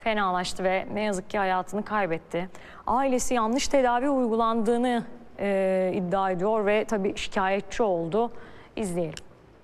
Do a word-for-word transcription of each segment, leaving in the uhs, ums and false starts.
Fenalaştı ve ne yazık ki hayatını kaybetti. Ailesi yanlış tedavi uygulandığını e, iddia ediyor ve tabii şikayetçi oldu. İzleyelim.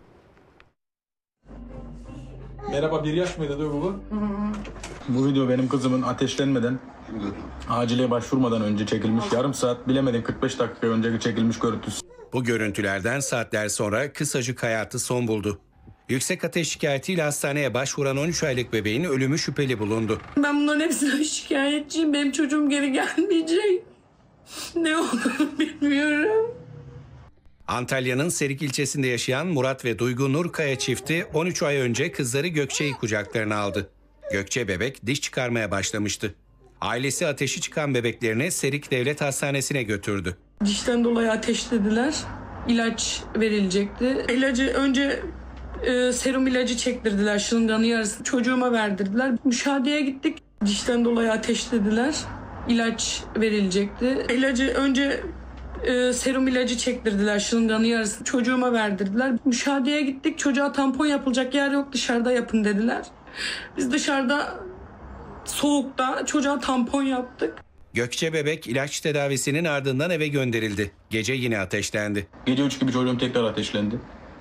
Merhaba, bir yaş mıydı Duygu bu? Bu video benim kızımın ateşlenmeden, acile başvurmadan önce çekilmiş. Yarım saat, bilemedim kırk beş dakika önce çekilmiş görüntüsü. Bu görüntülerden saatler sonra kısacık hayatı son buldu. Yüksek ateş şikayetiyle hastaneye başvuran on üç aylık bebeğin ölümü şüpheli bulundu. Ben bunların hepsine şikayetçiyim. Benim çocuğum geri gelmeyecek. Ne olduğunu bilmiyorum. Antalya'nın Serik ilçesinde yaşayan Murat ve Duygu Nurkaya çifti on üç ay önce kızları Gökçe'yi kucaklarına aldı. Gökçe bebek diş çıkarmaya başlamıştı. Ailesi ateşi çıkan bebeklerini Serik Devlet Hastanesi'ne götürdü. Dişten dolayı ateşlediler. İlaç verilecekti. İlacı önce e, serum ilacı çektirdiler. Şırınganın yarısını çocuğuma verdirdiler. Müşahedeye gittik. Dişten dolayı ateşlediler. İlaç verilecekti. İlacı önce e, serum ilacı çektirdiler. Şırınganın yarısını çocuğuma verdirdiler. Müşahedeye gittik. Çocuğa tampon yapılacak yer yok. Dışarıda yapın dediler. Biz dışarıda soğukta çocuğa tampon yaptık. Gökçe bebek ilaç tedavisinin ardından eve gönderildi. Gece yine ateşlendi. Gece üç gibi çocuğum tekrar ateşlendi.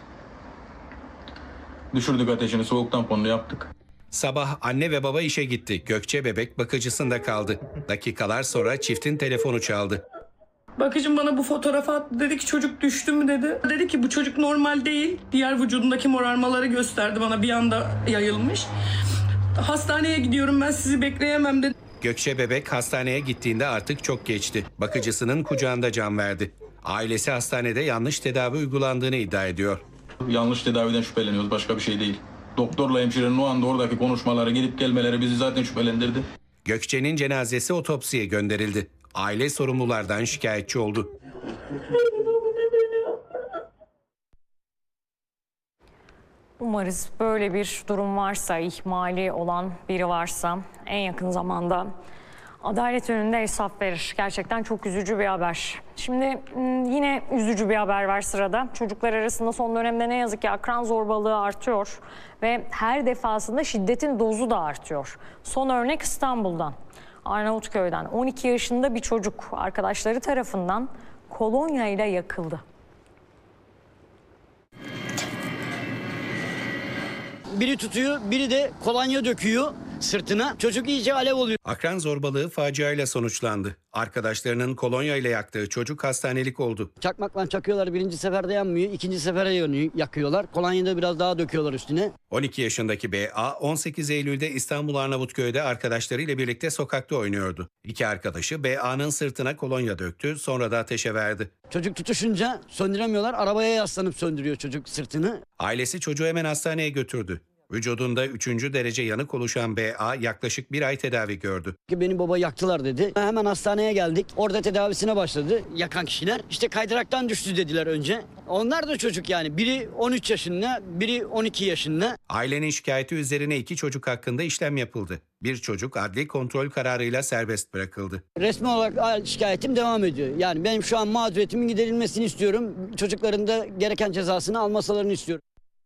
Düşürdük ateşini, soğuk tamponlu yaptık. Sabah anne ve baba işe gitti. Gökçe bebek bakıcısında kaldı. Dakikalar sonra çiftin telefonu çaldı. Bakıcım bana bu fotoğrafı attı. Dedi ki çocuk düştü mü dedi. Dedi ki bu çocuk normal değil. Diğer vücudundaki morarmaları gösterdi bana, bir anda yayılmış. Hastaneye gidiyorum, ben sizi bekleyemem dedi. Gökçe bebek hastaneye gittiğinde artık çok geçti. Bakıcısının kucağında can verdi. Ailesi hastanede yanlış tedavi uygulandığını iddia ediyor. Yanlış tedaviden şüpheleniyoruz, başka bir şey değil. Doktorla hemşirenin o anda oradaki konuşmaları, gelip gelmeleri bizi zaten şüphelendirdi. Gökçe'nin cenazesi otopsiye gönderildi. Aile sorumlulardan şikayetçi oldu. Umarız böyle bir durum varsa, ihmali olan biri varsa en yakın zamanda adalet önünde hesap verir. Gerçekten çok üzücü bir haber. Şimdi yine üzücü bir haber var sırada. Çocuklar arasında son dönemde ne yazık ki akran zorbalığı artıyor ve her defasında şiddetin dozu da artıyor. Son örnek İstanbul'dan, Arnavutköy'den on iki yaşında bir çocuk arkadaşları tarafından kolonya ile yakıldı. Biri tutuyor, biri de kolonya döküyor sırtına. Çocuk iyice alev oluyor. Akran zorbalığı faciayla sonuçlandı. Arkadaşlarının kolonya ile yaktığı çocuk hastanelik oldu. Çakmakla çakıyorlar, birinci seferde yanmıyor, ikinci sefere yanıyor, yakıyorlar. Kolonyayı da biraz daha döküyorlar üstüne. on iki yaşındaki B A on sekiz Eylül'de İstanbul Arnavutköy'de arkadaşlarıyla birlikte sokakta oynuyordu. İki arkadaşı B A'nın sırtına kolonya döktü, sonra da ateşe verdi. Çocuk tutuşunca söndüremiyorlar, arabaya yaslanıp söndürüyor çocuk sırtını. Ailesi çocuğu hemen hastaneye götürdü. Vücudunda üçüncü derece yanık oluşan B A yaklaşık bir ay tedavi gördü. Beni baba yaktılar dedi. Hemen hastaneye geldik. Orada tedavisine başladı yakan kişiler. İşte kaydıraktan düştü dediler önce. Onlar da çocuk yani. Biri on üç yaşında, biri on iki yaşında. Ailenin şikayeti üzerine iki çocuk hakkında işlem yapıldı. Bir çocuk adli kontrol kararıyla serbest bırakıldı. Resmi olarak şikayetim devam ediyor. Yani benim şu an mağduriyetimin giderilmesini istiyorum. Çocukların da gereken cezasını almasalarını istiyorum.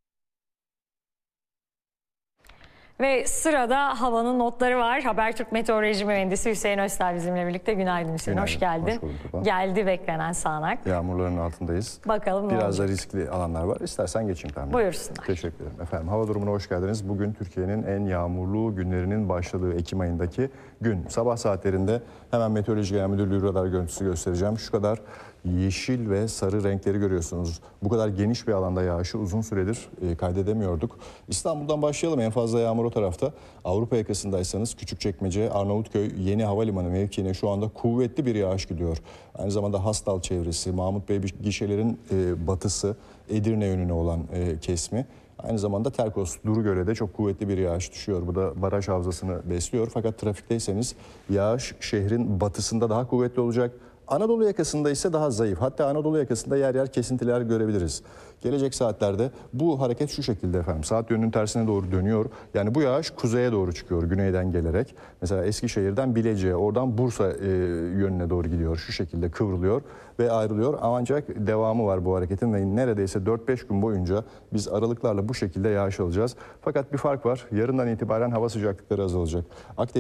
Ve sırada havanın notları var. Habertürk Meteoroloji Mühendisi Hüseyin Öztürk bizimle birlikte. Günaydın Hüseyin, Günaydın, hoş geldin. hoş bulduk. Geldi beklenen sağanak. Yağmurların altındayız. Bakalım ne Biraz olacak? da riskli alanlar var. İstersen geçeyim tahmin. Buyursunlar. Teşekkür ederim. Efendim hava durumuna hoş geldiniz. Bugün Türkiye'nin en yağmurlu günlerinin başladığı Ekim ayındaki gün. Sabah saatlerinde hemen Meteoroloji Genel Müdürlüğü radar görüntüsü göstereceğim. Şu kadar yeşil ve sarı renkleri görüyorsunuz. Bu kadar geniş bir alanda yağışı uzun süredir e, kaydedemiyorduk. İstanbul'dan başlayalım. En fazla yağmur o tarafta. Avrupa yakasındaysanız Küçükçekmece, Arnavutköy, Yeni Havalimanı mevkiine şu anda kuvvetli bir yağış gidiyor. Aynı zamanda Hastal çevresi, Mahmut Bey gişelerin e, batısı, Edirne yönüne olan e, kesmi. Aynı zamanda Terkos, Durugöl'e çok kuvvetli bir yağış düşüyor. Bu da baraj havzasını besliyor. Fakat trafikteyseniz yağış şehrin batısında daha kuvvetli olacak. Anadolu yakasında ise daha zayıf. Hatta Anadolu yakasında yer yer kesintiler görebiliriz. Gelecek saatlerde bu hareket şu şekilde efendim. Saat yönünün tersine doğru dönüyor. Yani bu yağış kuzeye doğru çıkıyor güneyden gelerek. Mesela Eskişehir'den Bilecik'e, oradan Bursa e, yönüne doğru gidiyor. Şu şekilde kıvrılıyor ve ayrılıyor. Ancak devamı var bu hareketin ve neredeyse dört beş gün boyunca biz aralıklarla bu şekilde yağış alacağız. Fakat bir fark var. Yarından itibaren hava sıcaklıkları azalacak. Akdeniz